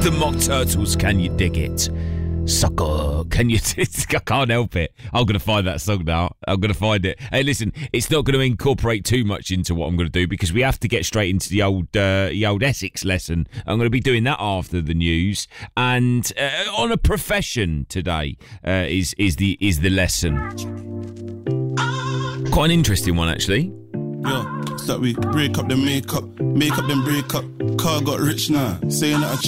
The Mock Turtles, Can You Dig It? Sucker, can you... I can't help it. I'm going to find that song now. I'm going to find it. Hey, listen, it's not going to incorporate too much into what I'm going to do because we have to get straight into the old Essex lesson. I'm going to be doing that after the news. And on a profession today is the lesson. Quite an interesting one, actually. Yeah, it's that we break up then make up then break up. Car got rich now, saying that I